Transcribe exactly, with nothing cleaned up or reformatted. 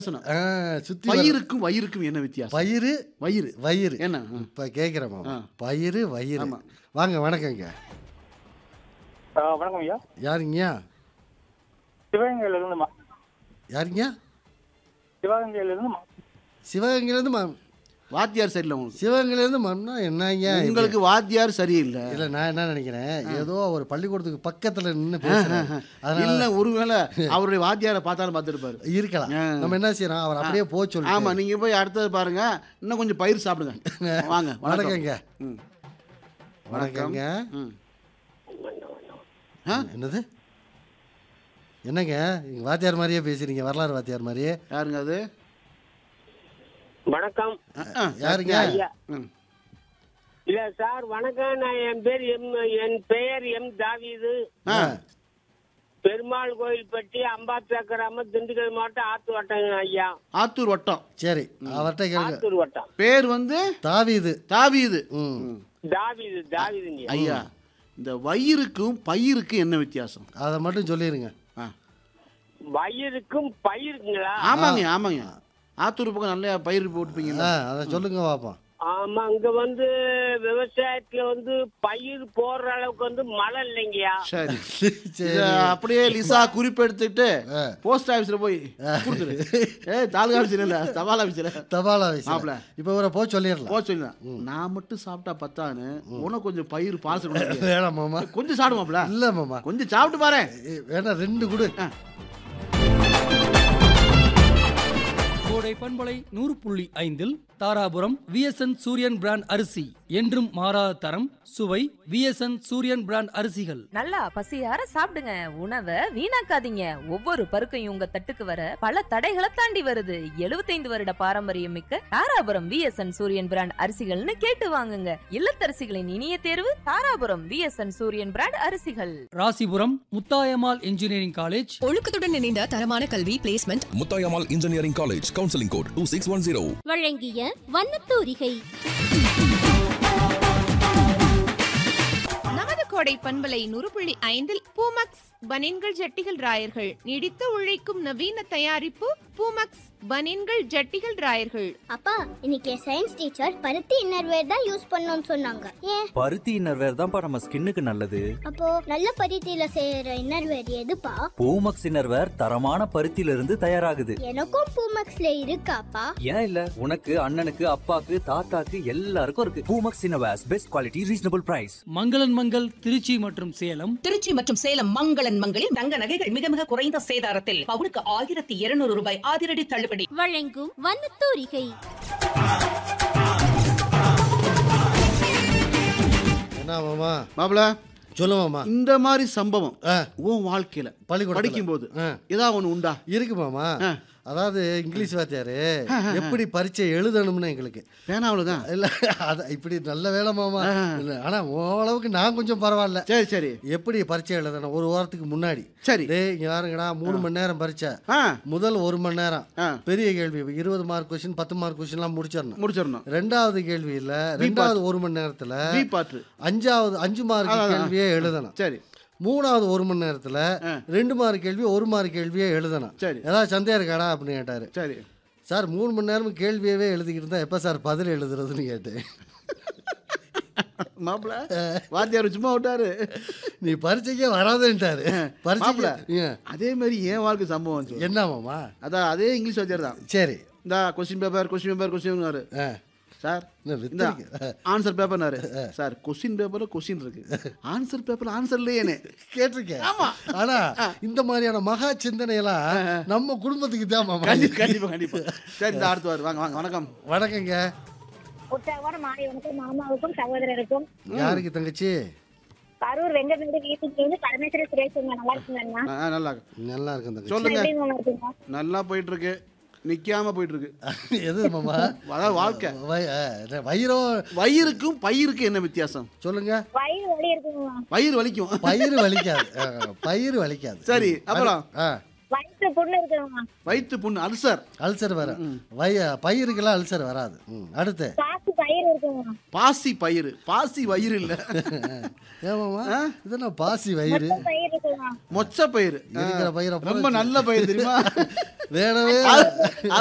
ஆ, சுத்தி வர- பயிருக்கும் வயிறுக்கும் என்ன வித்தியாசம்? பயிறு வயிறு வயிறு என்ன? இப்ப கேக்குறேன் மாமா. ஆ. பயிறு வயிறு ஆமா. வாங்க வணக்கங்க. ஆ, வணக்கம் ஐயா. யாருங்கய்யா? சிவகங்கையில இருந்து மா- யாருங்க? சிவகங்கையில இருந்து மா- சிவகங்கையில இருந்து மா- வாத்தியார் சரியில்லை உங்களுக்கு. சிவகங்கையில இருந்து மாம்னா என்னங்க? உங்களுக்கு வாத்தியார் சரியில்லை. இல்ல நான் என்ன நினைக்கிறேன், ஏதோ ஒரு பள்ளிக்கூடத்துக்கு பக்கத்துல நின்னு பேசுறேன். அதனால இல்ல ஒருவேளை அவருடைய வாத்தியாரை பார்த்தாலும் பார்த்துருப்பாரு. இருக்கலாம். ஆ. நம்ம என்ன செய்யறோம், அவர் அப்படியே போக சொல்லி. ஆமா, நீங்க போய் அடுத்தது பாருங்க. இன்னும் கொஞ்சம் பயிர் சாப்பிடுங்க. வாங்க. வணக்கம். வணக்கங்க. ம். வணக்கங்க. ம். ஆ? என்னது என்னங்க நீங்க வாத்தியார் மாதிரியே பேசுறீங்க, வரலாறு வாத்தியார் மாதிரியே. யாருங்க அது? வணக்கம். ஆ, ஆ, யாருங்க? ஐயா. ம். இல்ல சார், வணக்கம். நான் என் பேர் எம் என் பெயர் எம் தாவீது. ஆ. பெருமாள் கோயில்பட்டி அம்பாத்தா கிராமம், திண்டுக்கல் மாவட்டம், ஆத்து வட்டம் ஐயா. ஆத்தூர் வட்டம். சரி, அவர்கிட்ட கேளுங்க. ஆத்தூர் வட்டம். பேர் வந்து தாவீது. தாவீது. ம். ம். தாவீது தாவீதுங்க. ஐயா, இந்த வயிறுக்கும் பயிருக்கும் என்ன வித்தியாசம்? அதை மட்டும் சொல்லிருங்க. ஆ. வயிறுக்கும் பயிருக்குங்களா? ஆமாங்க, ஆமாங்க. ஆத்தூர் பக்கம் நல்ல பயிர் போட்டுப்பீங்க. ஆ, அதை சொல்லுங்க பாப்போம். ஆமா, அங்க வந்து விவசாயத்துல வந்து பயிர் போடுற அளவுக்கு வந்து மழை இல்லைங்கய்யா. சரி. சரி. இத அப்படியே லிசா குறிப்பெடுத்துட்டு ஆ. போஸ்ட் ஆபீஸ்ல போய் கொடுத்துரு. ஏய், தாலுகா ஆபீஸ்ல இல்ல, தபால் ஆபீஸ்ல தபால் மாப்ள. ஆஃபீஸ். இப்போ இவரை போய் சொல்லிடலாம். போ சொல்லுங்க. நான் மட்டும் சாப்பிட்டா பத்தான்னு உனக்கு கொஞ்சம் பயிர் பார்சல் கொடுங்க. வேணாம் மாமா. கொஞ்சம் சாப்பிடுமாப்ல. இல்ல மாமா, கொஞ்சம் சாப்பிட்டு பாரு. வேணா ரெண்டு கொடு. கோடை பண்பலை நூறு புள்ளி ஐந்தில் தாராபுரம் விஎஸ்என் சூரியன் பிராண்ட் அரிசி என்றும் மாறாத தரம் சுவை. விஎஸ்என் சூரியன் பிராண்ட் அரிசிகள். நல்லா பசியார சாப்பிடுங்க, உணவை வீணாக்காதீங்க. ஒவ்வொரு பருக்கையும் உங்க தட்டுக்கு வர பல தடைகளை தாண்டி வருது. எழுபத்தைந்து வருட பாரம்பரியம் மிக்க தாராபுரம் விஎஸ்என் சூரியன் பிராண்ட் அரிசிகள்னு கேட்டு வாங்குங்க. இல்லத்தரசிகளின் இனிய தேர்வு தாராபுரம் விஎஸ்என் சூரியன் பிராண்ட் அரிசிகள். Rasipuram Muthayammal engineering college. ஒழுக்கத்துடன் இணைந்த தரமான கல்வி placement. Muthayammal engineering college, counselling code two six one zero. வழங்கிய வண்ணத்தூரிகை. நமது கோடை பண்பலை நூறு புள்ளி ஐந்தில் பூமக்ஸ் பனின்கள் ஜட்டிகள் ராயர்கள் நீடித்து உழைக்கும் நவீன தயாரிப்பு பூமக்ஸ் பனின்கள் ஜட்டிகள் ராயர்கள். அப்பா, இன்னைக்கு சயின்ஸ் டீச்சர் பருத்தி இன்னர்வேர் தான் யூஸ் பண்ணணும்னு சொன்னாங்க. ஏன்? பருத்தி இன்னர்வேர் தான்ப்பா நம்ம ஸ்கின்னுக்கு நல்லது. அப்போ நல்ல பருத்தியில செய்யற இன்னர்வேர் எதுப்பா? பூமக்ஸ் இன்னர்வேர் தரமான பருத்தியில இருந்து தயாராகுது. எனக்கும் பூமக்ஸ்ல இருக்காப்பா. ஏன் இல்ல, உனக்கு அண்ணனுக்கு அப்பாக்கு தாத்தாக்கு எல்லாருக்கும் இருக்கு. Poomex innerwears, best quality, reasonable price. மங்களன் மங்கள் திருச்சி மற்றும் சேலம். திருச்சி மற்றும் சேலம் மங்களன் மங்களில் தங்க நகைகள் மிக மிக குறைந்த சேதாரத்தில் பவுனுக்கு ஆயிரத்தி இருநூறு ரூபாய் அதிரடி தள்ளுபடி. வழங்கும் வண்ணத்தூரிகை. என்ன மாமா? மாப்ள, சொல்லு மாமா. இந்த மாதிரி சம்பவம் ஆ. உன் வாழ்க்கையில பள்ளிக்கூடத்துல. படிக்கும் போது ஆ. ஏதாவது ஒண்ணு உண்டா? இருக்கு மாமா. ஆ. அதாவது இங்கிலீஷ் வாத்தியாரு எப்படி பரீட்சை எழுதணும்னு எங்களுக்கு பேனாவில்தான். இல்ல, அத இப்படி நல்ல வேலை மாமா. இல்ல, ஆனா ஓரளவுக்கு நான் கொஞ்சம் பரவாயில்ல. சரி சரி எப்படி பரீட்சை எழுதணும் ஒரு வாரத்துக்கு முன்னாடி. சரி. டேய் இங்க பாருங்கடா, மூணு மணி நேரம் பரீட்சை. ஆ. முதல் ஒரு மணி நேரம் ஆ. பெரிய கேள்வி, இருபது மார்க் கொஸ்டின், பத்து மார்க் கொஸ்டின் எல்லாம் முடிச்சிடணும். முடிச்சிடணும். ரெண்டாவது கேள்வி இல்ல, ரெண்டாவது ஒரு மணி நேரத்துல பி பாட்டு. அஞ்சாவது அஞ்சு மார்க் கேள்வியே எழுதணும். சரி. மூணாவது ஒரு மணி நேரத்துல ஆ. ரெண்டு மார்க் கேள்வி, ஒரு மார்க் கேள்வியே எழுதணும். சரி. ஏதாவது சந்தேகம் இருக்காடா அப்படின்னு கேட்டாரு. சரி. சார் மூணு மணி நேரம் கேள்வியவே எழுதிக்கிட்டு இருந்தா எப்ப சார் பதில் எழுதுறதுன்னு கேட்டேன். மாப்பிள, வாத்தியார் சும்மா விட்டாரு. நீ பரீட்சைக்கே வராதுன்ட்டாரு. மாப்பிள, பரீட்சை அதே மாதிரி ஏன் வாழ்க்கை சம்பவம் வந்துச்சு. என்ன மாமா? அதான் அதே இங்கிலீஷ் வாத்தியார் தான். சரி. இந்த question paper question paper question ஆ. சார் என்ன இந்த வித்திருக்கு? ஆன்சர் பேப்பர்னாரு. சார் கொஸ்டின் பேப்பர்ல கொஸ்டின் இருக்கு, ஆன்சர் பேப்பர்ல ஆன்சர் இல்லையேனே கேட்டிருக்கேன். ஆமா. ஆனா இந்த மாதிரியான மகா சிந்தனை எல்லாம் நம்ம குடும்பத்துக்கு தான் மாமா. கண்டிப்பா கண்டிப்பா கண்டிப்பா. சரி, இந்த அடுத்து வாரு. வாங்க வாங்க. வணக்கம். வணக்கங்க. மாலை வணக்கம் மாமாவுக்கும் சகோதரருக்கும். யாருக்கு தங்கச்சி? கரூர் வெங்கமேடு வீட்டுக்கு வந்து பரமேஸ்வர சுரேஷ். நல்லா இருக்குங்க. ஆ, நல்லா நல்லா இருக்கும் தங்கச்சி. சொல்லுங்க. நல்லா போயிட்டு இருக்கு, நிக்காம போயிட்டு இருக்கு. எது மாமா? அதாவது வாழ்க்கை. வய- அஹ், வயிறோ வயிறுக்கும் பயிருக்கும் என்ன வித்தியாசம் சொல்லுங்க. வயிறு வலி இருக்குங்க. வயிறு வலிக்கும். பயிறு வலிக்காது. அஹ், பயிறு வலிக்காது. சரி, அப்புறம் ஆ. வயிற்று புண்ணு இருக்குங்க. வயிற்று புண்ணு, அல்சர். அல்சர் வர வய பயிருக்கெல்லாம் அல்சர் வராது. ம், அடுத்து காசு பயிர் இருக்குங்க. பாசி பயிறு. பாசி வயிறு இல்ல. ஏமாமா இதென்ன பாசி வயிறு? பயிர் இருக்குங்க. மொச்ச பயிர் இருக்கிற பயிரை ரொம்ப நல்ல பயிர் தெரியுமா வேணவே